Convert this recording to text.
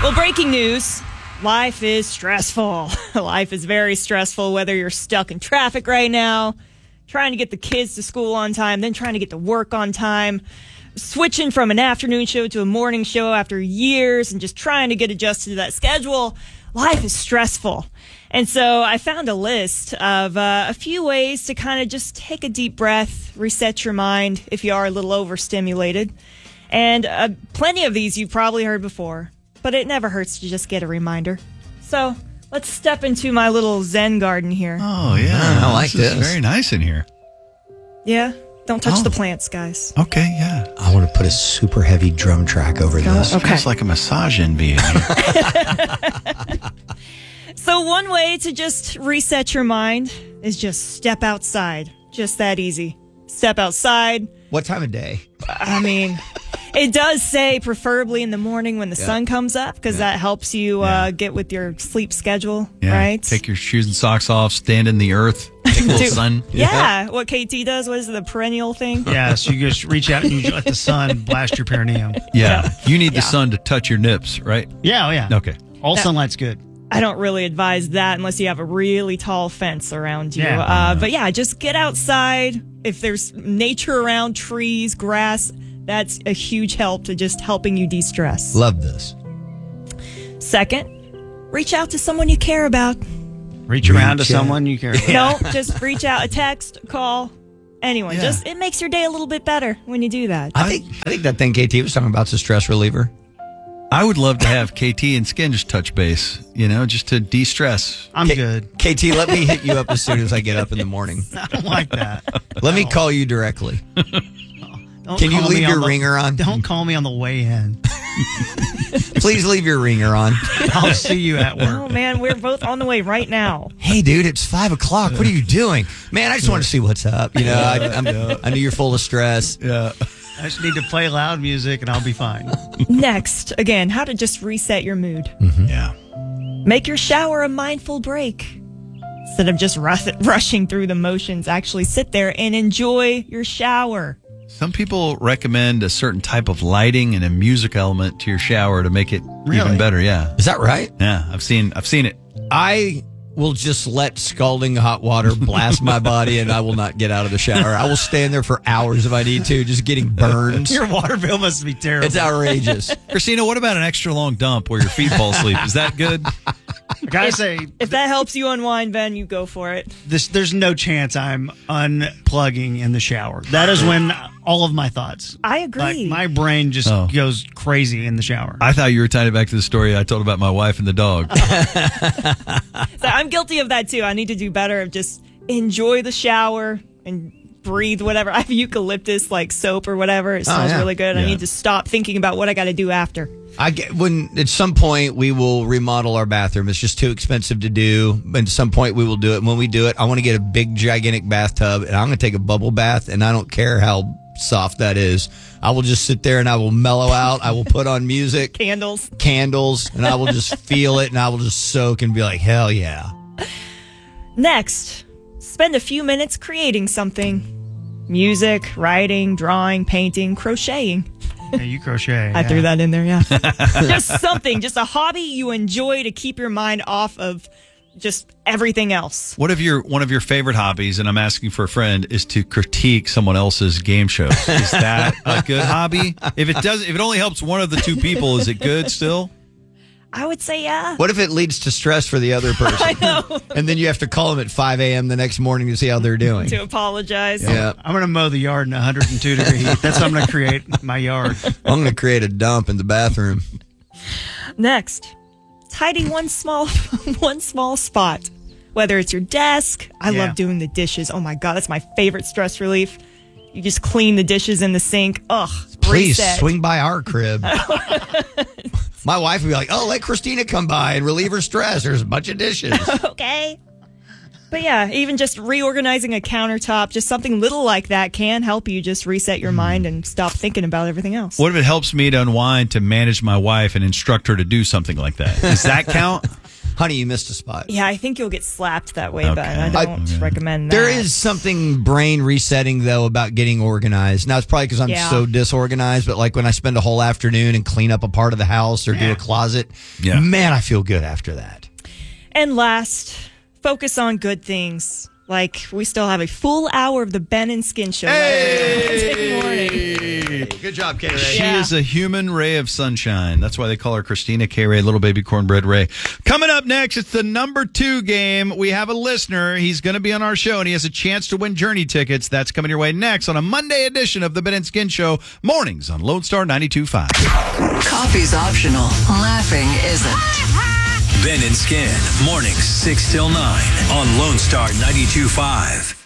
Well, breaking news. Life is stressful. Life is very stressful, whether you're stuck in traffic right now, trying to get the kids to school on time, then trying to get to work on time, switching from an afternoon show to a morning show after years and just trying to get adjusted to that schedule. Life is stressful. And so I found a list of a few ways to kind of just take a deep breath, reset your mind if you are a little overstimulated. And plenty of these you've probably heard before, but it never hurts to just get a reminder. So let's step into my little Zen garden here. Oh, yeah. I like this. It's very nice in here. Yeah? Don't touch the plants, guys. Okay, yeah. I want to put a super heavy drum track over this. Okay. It's like a massage envy in here. So one way to just reset your mind is just step outside. Just that easy. Step outside. What time of day? I mean, it does say preferably in the morning when the sun comes up because that helps you get with your sleep schedule, Yeah. right? Take your shoes and socks off, stand in the earth, take a little Dude, sun. Yeah, what KT does. What is it, the perennial thing? Yeah, so you just reach out and you let the sun blast your perineum. Yeah. You need the sun to touch your nips, right? Yeah, oh yeah. Okay. All sunlight's good. I don't really advise that unless you have a really tall fence around you. Yeah. But yeah, just get outside. If there's nature around, trees, grass, that's a huge help to just helping you de-stress. Love this. Second, reach out to someone you care about. Reach around to someone you care about. No, just reach out, a text, a call, anyone. Yeah. Just it makes your day a little bit better when you do that. I think that thing KT was talking about is a stress reliever. I would love to have KT and Skin just touch base, just to de-stress. I'm good. KT, let me hit you up as soon as I get up in the morning. I don't like that. Let me call you directly. Don't Can you call leave me your on the- ringer on? Don't call me on the way in. Please leave your ringer on. I'll see you at Oh work. man, we're both on the way right now. Hey, dude, it's 5 o'clock. What are you doing? Man, I just want to see what's up. I know you're full of stress. Yeah. I just need to play loud music and I'll be fine. Next, again, how to just reset your mood. Yeah. Make your shower a mindful break. Instead of just rushing through the motions, actually sit there and enjoy your shower. Some people recommend a certain type of lighting and a music element to your shower to make it even better. Yeah. Is that right? Yeah. I've seen it. I will just let scalding hot water blast my body and I will not get out of the shower. I will stand there for hours if I need to, just getting burned. Your water bill must be terrible. It's outrageous. Christina, what about an extra long dump where your feet fall asleep? Is that good? I gotta say, If that helps you unwind, Ben, you go for it. there's no chance I'm unplugging in the shower. That is when all of my thoughts. I agree. Like my brain just goes crazy in the shower. I thought you were tying it back to the story I told about my wife and the dog. So I'm guilty of that too. I need to do better of just enjoy the shower and breathe whatever. I have eucalyptus like soap or whatever. It smells really good. I Yeah. need to stop thinking about what I got to do after. When at some point we will remodel our bathroom. It's just too expensive to do. But at some point we will do it. And when we do it, I want to get a big gigantic bathtub and I'm going to take a bubble bath. And I don't care how soft that is. I will just sit there and I will mellow out. I will put on music, Candles. candles, and I will just feel it and I will just soak and be like, hell yeah. Next, spend a few minutes creating something. Music, writing, drawing, painting, crocheting. Yeah, you crochet. I threw that in there, yeah. Just something, just a hobby you enjoy to keep your mind off of just everything else. One of your favorite hobbies, and I'm asking for a friend, is to critique someone else's game shows. Is that a good hobby? If it only helps one of the two people, is it good still? I would say yeah. What if it leads to stress for the other person? I know. And then you have to call them at 5 a.m. the next morning to see how they're doing. To apologize. Yeah. I'm going to mow the yard in 102 degree heat. That's how I'm going to create my yard. I'm going to create a dump in the bathroom. Next, tidy one small spot. Whether it's your desk, I love doing the dishes. Oh my God, that's my favorite stress relief. You just clean the dishes in the sink. Ugh, Please reset. swing by our crib. My wife would be like, oh, let Christina come by and relieve her stress. There's a bunch of dishes. Okay. But yeah, even just reorganizing a countertop, just something little like that can help you just reset your mind and stop thinking about everything else. What if it helps me to unwind to manage my wife and instruct her to do something like that? Does that count? honey, you missed a spot. Yeah, I think you'll get slapped that way, Okay. but I don't recommend that. There is something brain resetting, though, about getting organized. Now, it's probably because I'm so disorganized, but like when I spend a whole afternoon and clean up a part of the house or do a closet, man, I feel good after that. And last, focus on good things. Like, we still have a full hour of the Ben and Skin Show. Good morning. Good job, K-Ray. She is a human ray of sunshine. That's why they call her Christina K-Ray, Little Baby Cornbread Ray. Coming up next, it's the number 2 game. We have a listener. He's going to be on our show, and he has a chance to win Journey tickets. That's coming your way next on a Monday edition of the Ben and Skin Show, mornings on Lone Star 92.5. Coffee's optional. Laughing isn't. Ben and Skin, mornings 6 till 9 on Lone Star 92.5.